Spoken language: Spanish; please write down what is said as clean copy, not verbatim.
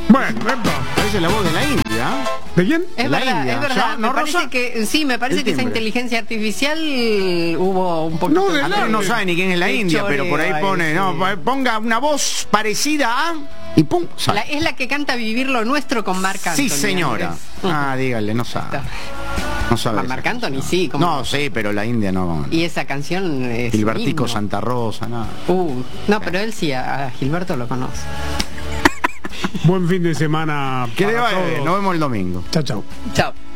Bueno, Parece la voz de la India. ¿de quién? Es La verdad, India. es verdad. ¿Ya? ¿No, Me parece Rosa? que sí, me parece El que esa timbre. inteligencia artificial hubo un poquito. No, de A la- ver, no sabe ni quién es la de India, pero por ahí choreo pone, ahí, no, sí. ponga una voz parecida a y pum, sale. Es la que canta Vivir lo Nuestro con Marc Anthony. Sí, señora. Andrés. Ah, dígale, no sabe. No sabe. esa Marc canción. Anthony sí, como- No, sí, pero la India no. Y esa canción es Gilbertico himno. Santa Rosa, nada. No, pero él sí, a Gilberto lo conoce. Buen fin de semana. Que le para vaya bien, todos. nos vemos el domingo. Chao, chao. Chao.